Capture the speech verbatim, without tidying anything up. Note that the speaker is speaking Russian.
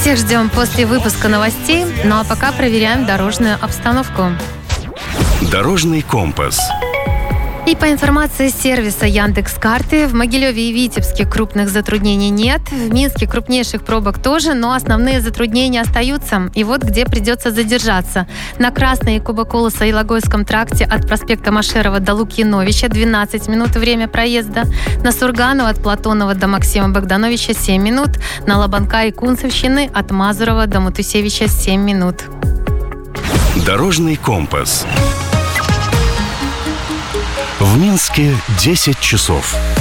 Всех ждем после выпуска новостей, ну а пока проверяем дорожную обстановку. Дорожный компас. И по информации сервиса Яндекс.Карты, в Могилеве и Витебске крупных затруднений нет. В Минске крупнейших пробок тоже, но основные затруднения остаются. И вот где придется задержаться. На Красной и Кубоколоса и Логойском тракте от проспекта Машерова до Лукьяновича двенадцать минут время проезда. На Сурганова от Платонова до Максима Богдановича семь минут. На Лобанка и Кунцевщины от Мазурова до Мутусевича семь минут. Дорожный компас. В Минске десять часов.